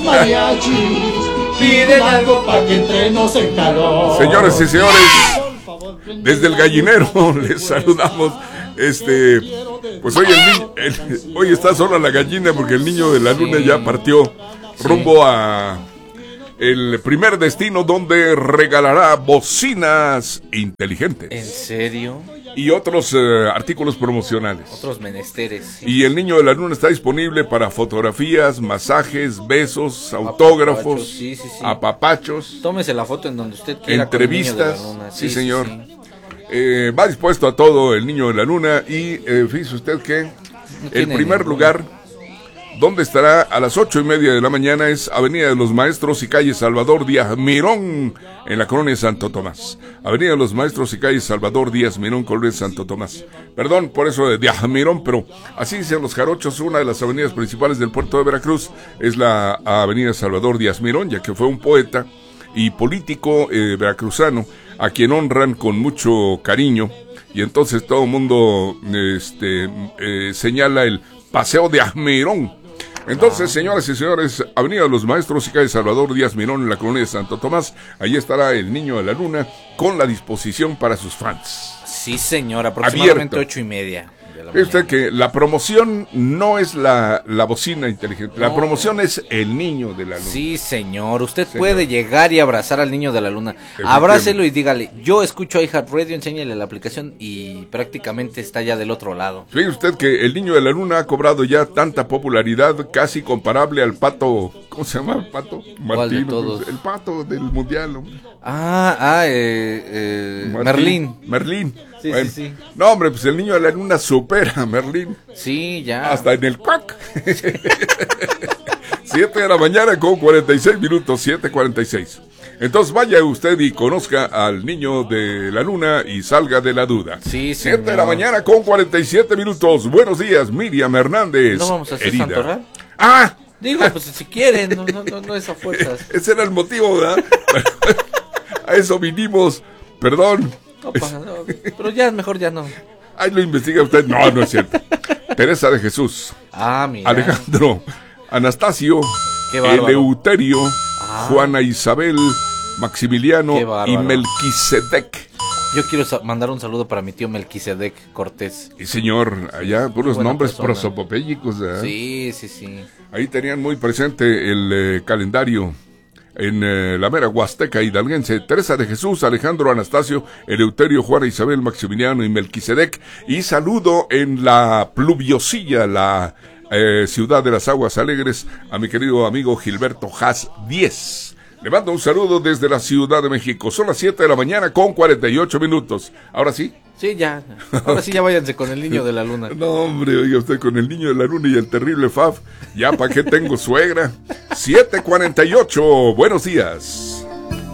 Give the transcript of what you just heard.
mariachis piden algo para que entremos en calor. Señores y señores, desde el gallinero les saludamos. Pues hoy está sola la gallina porque el niño de la luna ya partió rumbo a el primer destino donde regalará bocinas inteligentes. ¿En serio? Y otros artículos promocionales. Otros menesteres. Sí. Y el niño de la luna está disponible para fotografías, masajes, besos, autógrafos, apapachos. Tómese la foto en donde usted quiera. Entrevistas. Con el niño de la luna. Sí, señor. Sí. Va dispuesto a todo el niño de la luna. Y fíjese usted que el primer lugar donde estará a las 8:30 de la mañana es Avenida de los Maestros y calle Salvador Díaz Mirón, en la colonia Santo Tomás. Avenida de los Maestros y calle Salvador Díaz Mirón, colonia Santo Tomás. Perdón por eso de Díaz Mirón, pero así dicen los jarochos. Una de las avenidas principales del puerto de Veracruz es la Avenida Salvador Díaz Mirón, ya que fue un poeta y político veracruzano a quien honran con mucho cariño, y entonces todo el mundo señala el Paseo de Mirón. Entonces, señoras y señores, Avenida de los Maestros y calle Salvador Díaz Mirón, en la colonia de Santo Tomás. Ahí estará el niño de la luna con la disposición para sus fans. Sí, señor, aproximadamente 8:30. Usted que la promoción no es la bocina inteligente, la promoción es el niño de la luna. Sí, señor, usted puede llegar y abrazar al niño de la luna. Abrácelo y dígale, yo escucho iHeartRadio, enséñale la aplicación y prácticamente está ya del otro lado. Fíjese usted que el niño de la luna ha cobrado ya tanta popularidad, casi comparable al pato, ¿cómo se llama el pato? Martín, de todos? El pato del mundial. Merlín. Sí, bueno, sí. No, hombre, pues el niño de la luna supera a Merlín. Sí, ya. Hasta en el cuac. 7 de la mañana con 46 minutos, 7:46. Entonces vaya usted y conozca al niño de la luna y salga de la duda. Sí, 7 de la mañana con 47 minutos. Buenos días, Miriam Hernández. ¿No vamos a hacer herida. Santoral? ¡Ah! Digo, pues si quieren, no es a fuerzas. Ese era el motivo, ¿verdad? A eso vinimos, perdón. No, pero ya mejor ya no. Ahí lo investiga usted. No, no es cierto. Teresa de Jesús. Mira. Alejandro, Anastasio, Eleuterio, Juana Isabel, Maximiliano y Melquisedec. Yo quiero mandar un saludo para mi tío Melquisedec Cortés. Y señor, allá puros nombres prosopopélicos, ¿verdad? Sí. Ahí tenían muy presente el calendario. En la mera Huasteca hidalguense, Teresa de Jesús, Alejandro, Anastasio, Eleuterio, Juana Isabel, Maximiliano y Melquisedec. Y saludo en la pluviosilla, la ciudad de las aguas alegres, a mi querido amigo Gilberto Haas 10. Le mando un saludo desde la Ciudad de México. Son las 7 de la mañana con 48 minutos. ¿Ahora sí? Sí, ya. Ahora sí ya váyanse con el niño de la luna. No, hombre, oiga usted, con el niño de la luna y el terrible Faf. Ya, ¿para qué tengo suegra? 7:48. Buenos días.